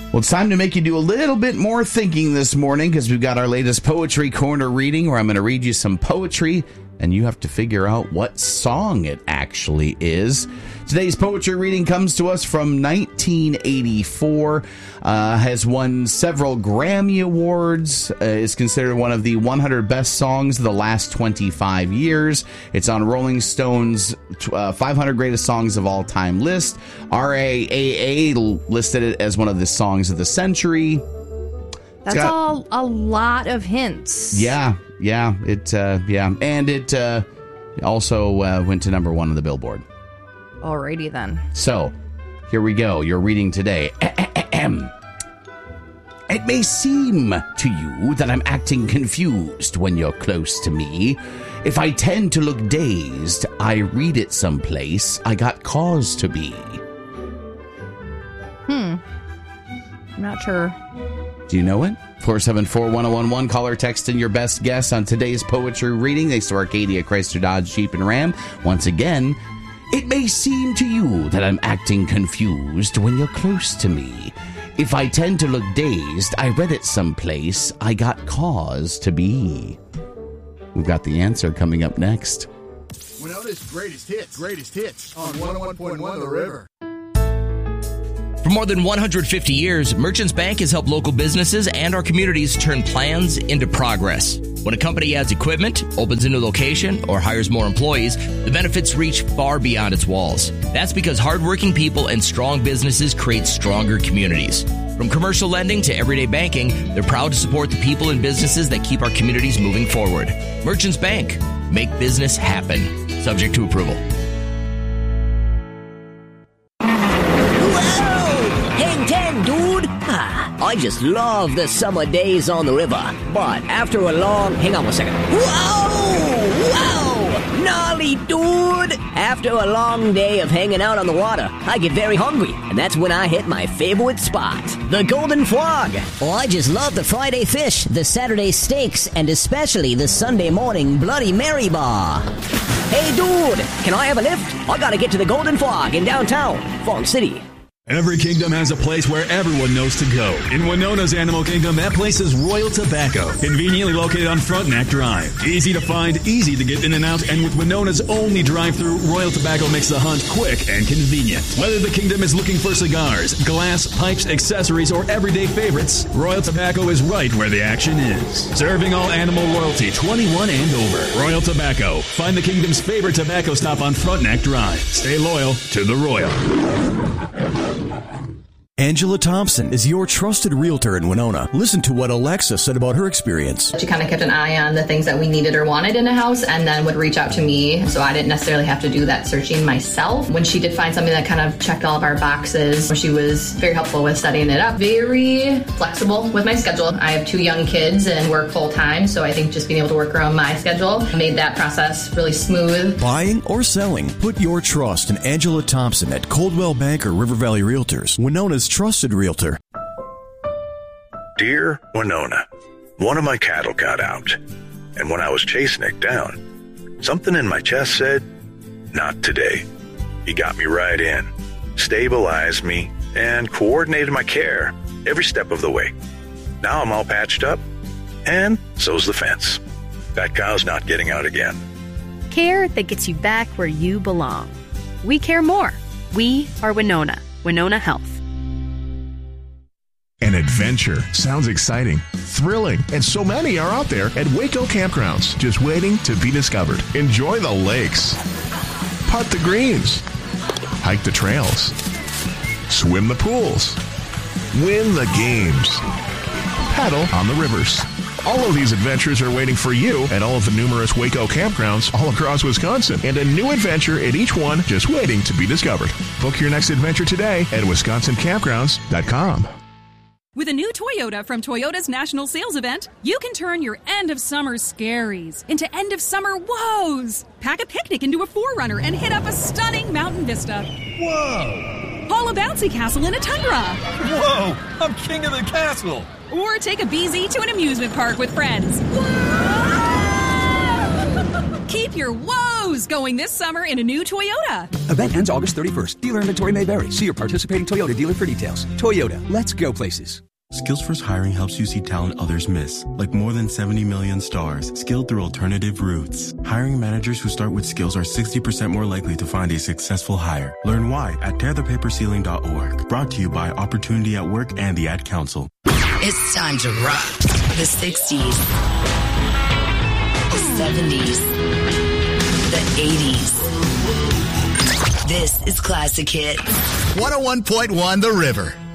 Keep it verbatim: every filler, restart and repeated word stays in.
Well, it's time to make you do a little bit more thinking this morning because we've got our latest Poetry Corner reading where I'm going to read you some poetry and you have to figure out what song it actually is. Today's poetry reading comes to us from nineteen eighty-four, uh, has won several Grammy Awards, uh, is considered one of the one hundred best songs of the last twenty-five years. It's on Rolling Stone's uh, five hundred greatest songs of all time list. R A A A listed it as one of the songs of the century. That's got, all a lot of hints. Yeah, yeah, it, uh, yeah, and it uh, also uh, went to number one on the Billboard. Alrighty then. So, here we go. Your reading today. It may seem to you that I'm acting confused when you're close to me. If I tend to look dazed, I read it someplace I got cause to be. Hmm. I'm not sure. Do you know it? four seven four, one oh one one. Call or text in your best guess on today's poetry reading. Thanks to Arcadia, Chrysler, Dodge, Jeep, and Ram. Once again, it may seem to you that I'm acting confused when you're close to me. If I tend to look dazed, I read it someplace I got cause to be. We've got the answer coming up next. Winona's greatest hits, greatest hits on one oh one point one The River. For more than one hundred fifty years, Merchants Bank has helped local businesses and our communities turn plans into progress. When a company adds equipment, opens a new location, or hires more employees, the benefits reach far beyond its walls. That's because hardworking people and strong businesses create stronger communities. From commercial lending to everyday banking, they're proud to support the people and businesses that keep our communities moving forward. Merchants Bank. Make business happen. Subject to approval. Dude, ah, I just love the summer days on the river. But after a long... Hang on one second. Whoa! Whoa! Gnarly, dude! After a long day of hanging out on the water, I get very hungry. And that's when I hit my favorite spot, the Golden Frog. Oh, I just love the Friday fish, the Saturday steaks, and especially the Sunday morning Bloody Mary bar. Hey, dude! Can I have a lift? I gotta get to the Golden Frog in downtown, Fong City. Every kingdom has a place where everyone knows to go. In Winona's Animal Kingdom, that place is Royal Tobacco, conveniently located on Frontenac Drive. Easy to find, easy to get in and out, and with Winona's only drive-thru, Royal Tobacco makes the hunt quick and convenient. Whether the kingdom is looking for cigars, glass, pipes, accessories, or everyday favorites, Royal Tobacco is right where the action is. Serving all animal loyalty, twenty-one and over. Royal Tobacco. Find the kingdom's favorite tobacco stop on Frontenac Drive. Stay loyal to the Royal. Angela Thompson is your trusted realtor in Winona. Listen to what Alexa said about her experience. She kind of kept an eye on the things that we needed or wanted in a house and then would reach out to me, so I didn't necessarily have to do that searching myself. When she did find something that kind of checked all of our boxes, she was very helpful with setting it up. Very flexible with my schedule. I have two young kids and work full time, so I think just being able to work around my schedule made that process really smooth. Buying or selling, put your trust in Angela Thompson at Coldwell Banker River Valley Realtors, Winona's trusted realtor. Dear Winona, one of my cattle got out, and when I was chasing it down, something in my chest said, not today. He got me right in, stabilized me, and coordinated my care every step of the way. Now I'm all patched up, and so's the fence. That cow's not getting out again. Care that gets you back where you belong. We care more. We are Winona. Winona Health. An adventure sounds exciting, thrilling, and so many are out there at Waco Campgrounds, just waiting to be discovered. Enjoy the lakes, putt the greens, hike the trails, swim the pools, win the games, paddle on the rivers. All of these adventures are waiting for you at all of the numerous Waco campgrounds all across Wisconsin, and a new adventure at each one just waiting to be discovered. Book your next adventure today at wisconsin campgrounds dot com. With a new Toyota from Toyota's National Sales Event, you can turn your end-of-summer scaries into end-of-summer woes. Pack a picnic into a four runner and hit up a stunning mountain vista. Whoa! Haul a bouncy castle in a tundra. Whoa! I'm king of the castle! Or take a B Z to an amusement park with friends. Keep your woes Who's going this summer in a new Toyota? Event ends August thirty-first. Dealer inventory may vary. See your participating Toyota dealer for details. Toyota, let's go places. Skills First Hiring helps you see talent others miss, like more than seventy million stars, skilled through alternative routes. Hiring managers who start with skills are sixty percent more likely to find a successful hire. Learn why at tear the paper ceiling dot org. Brought to you by Opportunity at Work and the Ad Council. It's time to rock the sixties, the seventies, the eighties. This is Classic Hit. one oh one point one The River.